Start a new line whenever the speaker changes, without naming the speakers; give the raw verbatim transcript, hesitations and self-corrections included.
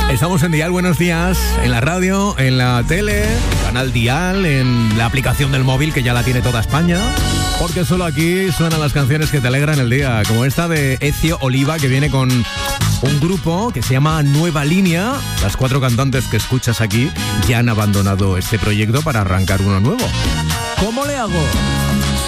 Estamos en Dial Buenos Días, en la radio, en la tele, canal Dial, en la aplicación del móvil que ya la tiene toda España. Porque solo aquí suenan las canciones que te alegran el día, como esta de Ezio Oliva, que viene con un grupo que se llama Nueva Línea. Las cuatro cantantes que escuchas aquí ya han abandonado este proyecto para arrancar uno nuevo.
¿Cómo le hago?